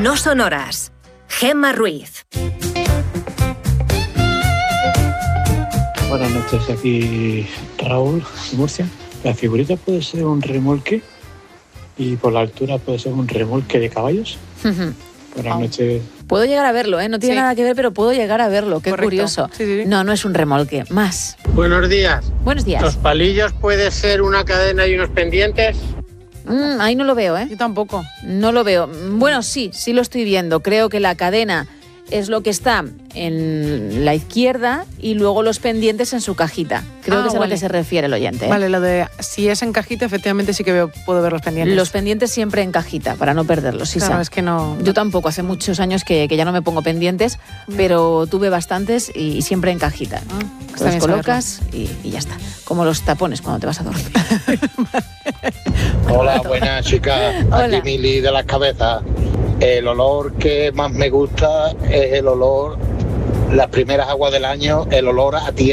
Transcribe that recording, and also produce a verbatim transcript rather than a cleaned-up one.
no son horas. Gemma Ruiz. Buenas noches, aquí Raúl de Murcia. La figurita puede ser un remolque y por la altura puede ser un remolque de caballos. Uh-huh. Buenas oh. noches. Puedo llegar a verlo, ¿eh? No tiene sí. nada que ver, pero puedo llegar a verlo. Qué Correcto. curioso. Sí, sí. No, no es un remolque. Más. Buenos días. Buenos días. ¿Los palillos puede ser una cadena y unos pendientes? Mm, ahí no lo veo, ¿eh? Yo tampoco. No lo veo. Bueno, sí, sí lo estoy viendo. Creo que la cadena es lo que está en la izquierda y luego los pendientes en su cajita. Creo ah, que es a vale. lo que se refiere el oyente, ¿eh? Vale, lo de si es en cajita, efectivamente sí que veo, puedo ver los pendientes. Los pendientes siempre en cajita, para no perderlos. Sí, claro, es que no... Yo tampoco, hace muchos años que, que ya no me pongo pendientes, mm. pero tuve bastantes y, y siempre en cajita. Ah, los colocas y, y ya está. Como los tapones cuando te vas a dormir. Hola, buenas chicas. Hola. Aquí Mili de las cabezas. El olor que más me gusta es el olor, las primeras aguas del año, el olor a tierra.